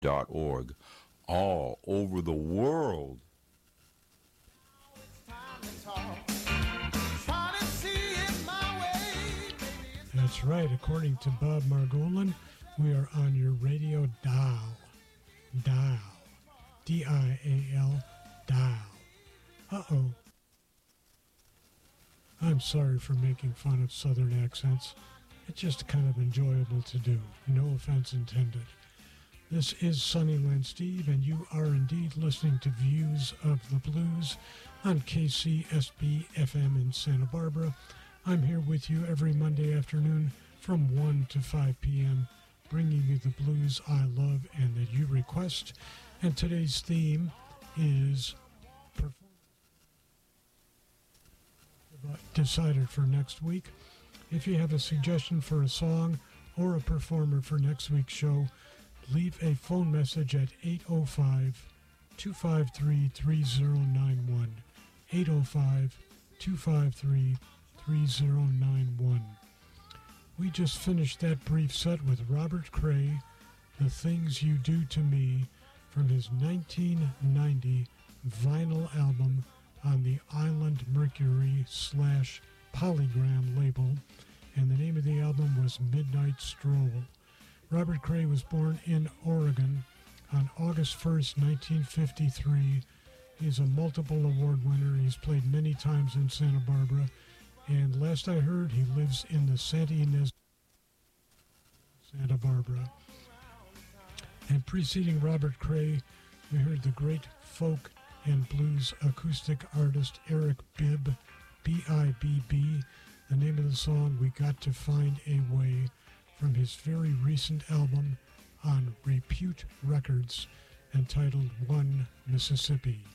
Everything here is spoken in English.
org, all over the world. That's right. According to Bob Margolin, we are on your radio dial. Dial. D-I-A-L. Dial. Uh-oh. I'm sorry for making fun of Southern accents. It's just kind of enjoyable to do. No offense intended. This is Sunnyland Steve, and you are indeed listening to Views of the Blues on KCSB-FM in Santa Barbara. I'm here with you every Monday afternoon from 1 to 5 p.m., bringing you the blues I love and that you request. And today's theme is decided for next week. If you have a suggestion for a song or a performer for next week's show, leave a phone message at 805-253-3091. 805-253-3091. We just finished that brief set with Robert Cray, The Things You Do to Me, from his 1990 vinyl album on the Island Mercury / Polygram label, and the name of the album was Midnight Stroll. Robert Cray was born in Oregon on August 1st, 1953. He's a multiple award winner. He's played many times in Santa Barbara, and last I heard, he lives in the Santa Ynez, Santa Barbara. And preceding Robert Cray, we heard the great folk and blues acoustic artist Eric Bibb, B-I-B-B. The name of the song, We Got to Find a Way, from his very recent album on Repute Records, entitled One Mississippi.